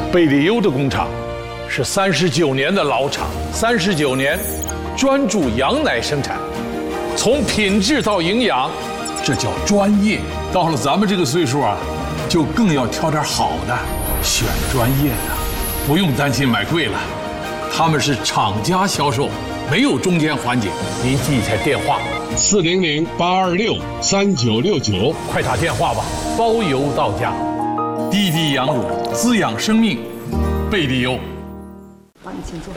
贝利优的工厂是39年的老厂，39年专注羊奶生产，从品质到营养，这叫专业。到了咱们这个岁数啊，就更要挑点好的，选专业的，不用担心买贵了。他们是厂家销售，没有中间环节。您记一下电话：400-826-3969，快打电话吧，包邮到家。滴滴羊乳滋养生命，贝利优。 好，你请坐。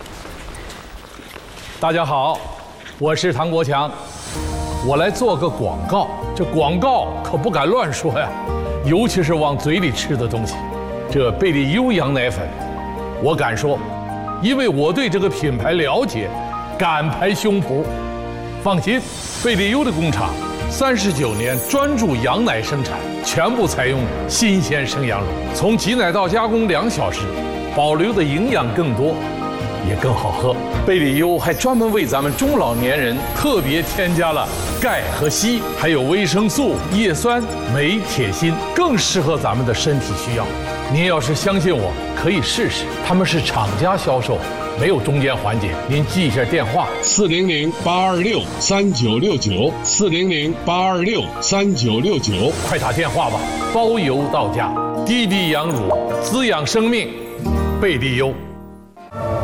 大家好，我是唐国强，我来做个广告。这广告可不敢乱说呀，尤其是往嘴里吃的东西。这贝利优羊奶粉，我敢说，因为我对这个品牌了解，敢拍胸脯。放心，贝利优的工厂39年专注羊奶生产，全部采用新鲜生羊乳，从挤奶到加工2小时，保留的营养更多，也更好喝。贝利优还专门为咱们中老年人特别添加了钙和硒，还有维生素、叶酸、镁、铁、锌，更适合咱们的身体需要。您要是相信我，可以试试。他们是厂家销售，没有中间环节。您记一下电话：400-826-3969，400-826-3969，快打电话吧，包邮到家。滴滴羊乳滋养生命，贝利优。